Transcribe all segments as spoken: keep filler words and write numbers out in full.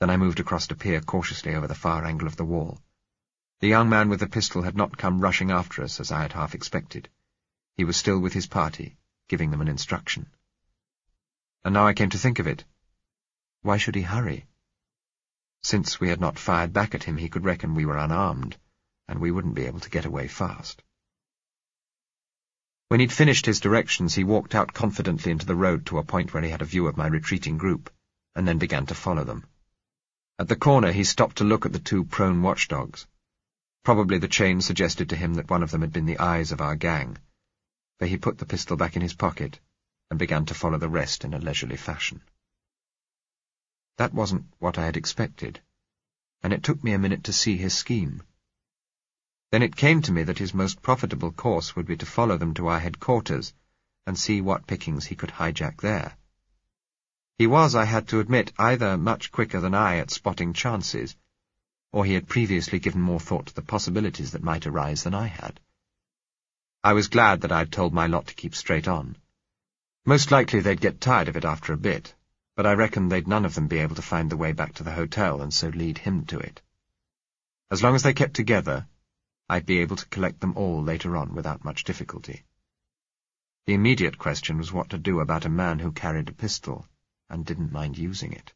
Then I moved across to peer cautiously over the far angle of the wall. The young man with the pistol had not come rushing after us, as I had half expected. He was still with his party, giving them an instruction. And now I came to think of it. Why should he hurry? Since we had not fired back at him, he could reckon we were unarmed, and we wouldn't be able to get away fast. When he'd finished his directions, he walked out confidently into the road to a point where he had a view of my retreating group, and then began to follow them. At the corner, he stopped to look at the two prone watchdogs. Probably the chain suggested to him that one of them had been the eyes of our gang, for he put the pistol back in his pocket and began to follow the rest in a leisurely fashion. That wasn't what I had expected, and it took me a minute to see his scheme. Then it came to me that his most profitable course would be to follow them to our headquarters and see what pickings he could hijack there. He was, I had to admit, either much quicker than I at spotting chances, or he had previously given more thought to the possibilities that might arise than I had. I was glad that I had told my lot to keep straight on. Most likely they'd get tired of it after a bit, but I reckoned they'd none of them be able to find the way back to the hotel and so lead him to it. As long as they kept together, I'd be able to collect them all later on without much difficulty. The immediate question was what to do about a man who carried a pistol and didn't mind using it.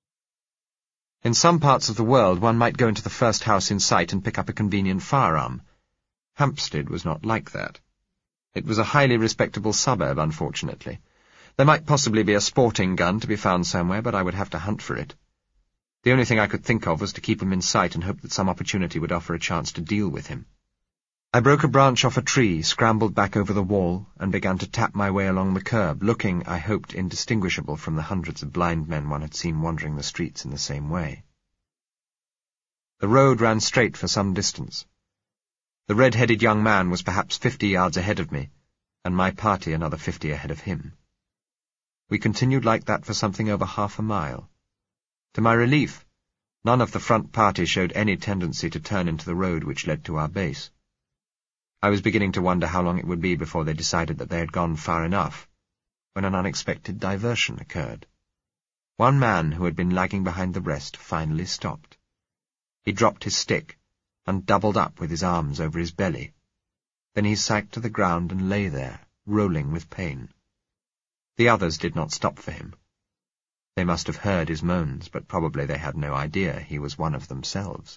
In some parts of the world, one might go into the first house in sight and pick up a convenient firearm. Hampstead was not like that. It was a highly respectable suburb, unfortunately. There might possibly be a sporting gun to be found somewhere, but I would have to hunt for it. The only thing I could think of was to keep him in sight and hope that some opportunity would offer a chance to deal with him. I broke a branch off a tree, scrambled back over the wall, and began to tap my way along the curb, looking, I hoped, indistinguishable from the hundreds of blind men one had seen wandering the streets in the same way. The road ran straight for some distance. The red-headed young man was perhaps fifty yards ahead of me, and my party another fifty ahead of him. We continued like that for something over half a mile. To my relief, none of the front party showed any tendency to turn into the road which led to our base. I was beginning to wonder how long it would be before they decided that they had gone far enough, when an unexpected diversion occurred. One man who had been lagging behind the rest finally stopped. He dropped his stick and doubled up with his arms over his belly. Then he sank to the ground and lay there, rolling with pain. The others did not stop for him. They must have heard his moans, but probably they had no idea he was one of themselves.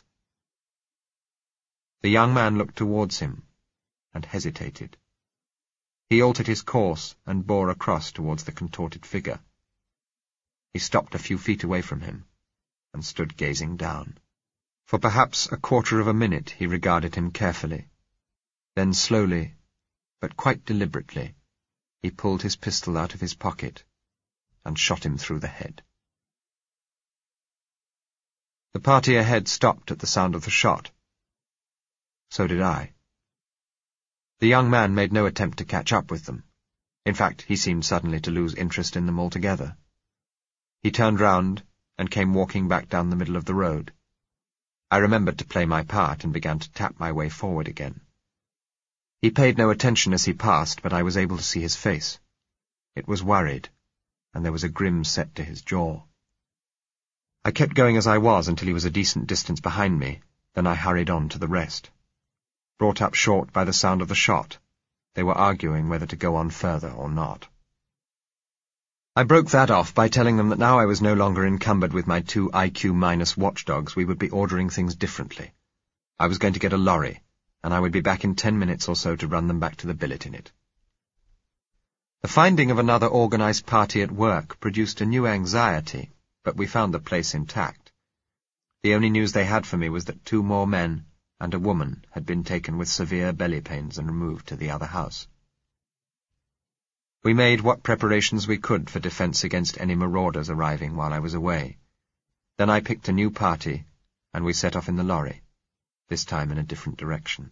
The young man looked towards him and hesitated. He altered his course and bore across towards the contorted figure. He stopped a few feet away from him and stood gazing down. For perhaps a quarter of a minute he regarded him carefully. Then slowly, but quite deliberately, he pulled his pistol out of his pocket and shot him through the head. The party ahead stopped at the sound of the shot. So did I. The young man made no attempt to catch up with them. In fact, he seemed suddenly to lose interest in them altogether. He turned round and came walking back down the middle of the road. I remembered to play my part and began to tap my way forward again. He paid no attention as he passed, but I was able to see his face. It was worried, and there was a grim set to his jaw. I kept going as I was until he was a decent distance behind me, then I hurried on to the rest. Brought up short by the sound of the shot, they were arguing whether to go on further or not. I broke that off by telling them that now I was no longer encumbered with my two I Q-minus watchdogs, we would be ordering things differently. I was going to get a lorry, and I would be back in ten minutes or so to run them back to the billet in it. The finding of another organized party at work produced a new anxiety, but we found the place intact. The only news they had for me was that two more men and a woman had been taken with severe belly pains and removed to the other house. We made what preparations we could for defense against any marauders arriving while I was away. Then I picked a new party, and we set off in the lorry, this time in a different direction.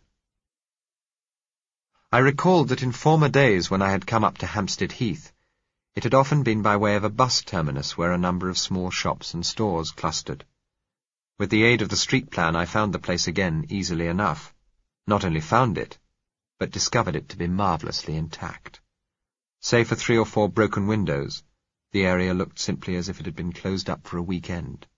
I recalled that in former days when I had come up to Hampstead Heath, it had often been by way of a bus terminus where a number of small shops and stores clustered. With the aid of the street plan, I found the place again easily enough. Not only found it, but discovered it to be marvellously intact. Save for three or four broken windows, the area looked simply as if it had been closed up for a weekend.